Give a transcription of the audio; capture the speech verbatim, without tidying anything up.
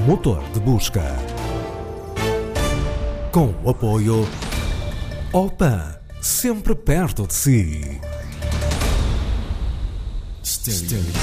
motor de busca. Com o apoio Opan, sempre perto de si. Stereo.